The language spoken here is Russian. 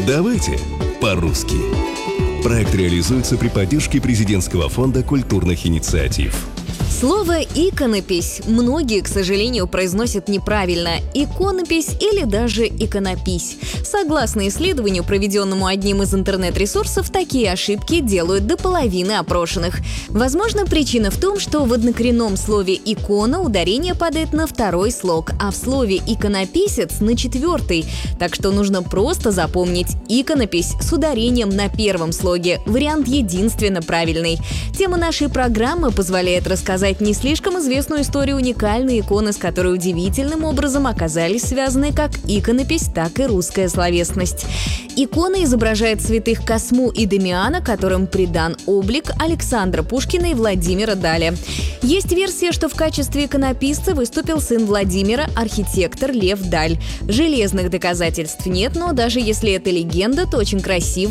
Давайте по-русски. Проект реализуется при поддержке Президентского фонда культурных инициатив. Слово «иконопись» многие, к сожалению, произносят неправильно – иконопись или даже иконопись. Согласно исследованию, проведенному одним из интернет-ресурсов, такие ошибки делают до половины опрошенных. Возможно, причина в том, что в однокоренном слове «икона» ударение падает на второй слог, а в слове «иконописец» – на четвертый. Так что нужно просто запомнить «иконопись» с ударением на первом слоге. Вариант единственно правильный. Тема нашей программы позволяет рассказать не слишком известную историю уникальной иконы, с которой удивительным образом оказались связаны как иконопись, так и русская словесность. Икона изображает святых Косму и Дамиана, которым придан облик Александра Пушкина и Владимира Даля. Есть версия, что в качестве иконописца выступил сын Владимира, архитектор Лев Даль. Железных доказательств нет, но даже если это легенда, то очень красиво